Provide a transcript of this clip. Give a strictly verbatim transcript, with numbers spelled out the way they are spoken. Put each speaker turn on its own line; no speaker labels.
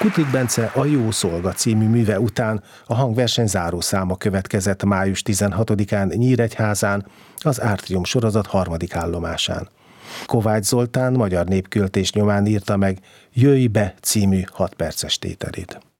Kutlik Bence A jó szolga című műve után a hangverseny zárószáma következett május tizenhatodikán Nyíregyházán, az Ártrium sorozat harmadik állomásán. Kovács Zoltán magyar népköltés nyomán írta meg Jöjj be című hat perces tételét.